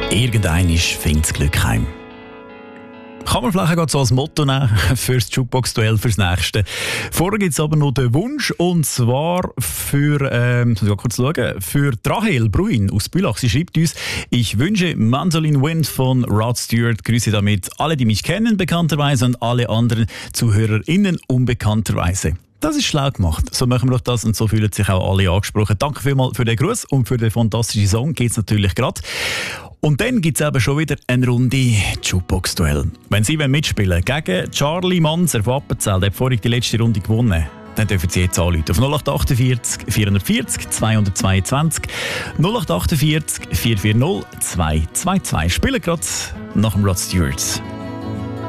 Irgendeinmal findet das Glück heim. Kann man vielleicht so als Motto nehmen für das Jukebox-Duell fürs Nächste. Vorher gibt es aber noch den Wunsch, und zwar für, kurz schauen, für Rahel Bruin aus Bülach. Sie schreibt uns: Ich wünsche Mandolin Wind von Rod Stewart. Grüße damit alle, die mich kennen, bekannterweise, und alle anderen ZuhörerInnen unbekannterweise. Das ist schlau gemacht. So machen wir doch das, und so fühlen sich auch alle angesprochen. Danke vielmals für den Gruß und für den fantastischen Song. Geht's natürlich gerade. Und dann gibt es eben schon wieder eine Runde Jukebox-Duell. Wenn Sie mitspielen gegen Charlie Manser von Appenzell, der hat vorhin die letzte Runde gewonnen, dann dürfen Sie jetzt anrufen auf 0848 440 222 0848 440 222. Spielen gerade nach dem Rod Stewart.